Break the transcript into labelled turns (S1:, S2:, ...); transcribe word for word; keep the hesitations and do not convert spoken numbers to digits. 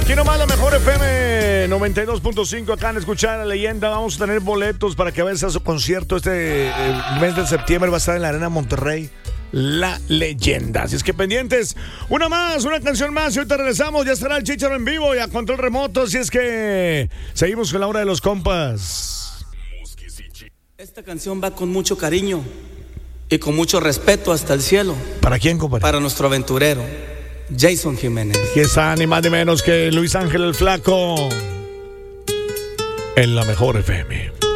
S1: Aquí nomás la mejor F M noventa y dos punto cinco. Acá en Escuchar a la Leyenda. Vamos a tener boletos para que vayas a su concierto este eh, mes de septiembre. Va a estar en la Arena Monterrey, La Leyenda. Así es que pendientes. Una más, una canción más. Y ahorita regresamos. Ya estará el Chícharo en vivo y a control remoto. Así es que seguimos con la hora de los compas.
S2: Esta canción va con mucho cariño y con mucho respeto hasta el cielo.
S1: ¿Para quién, compadre?
S2: Para nuestro aventurero, Jason Jiménez.
S1: Que está ni más ni menos que Luis Ángel el Flaco en la mejor F M.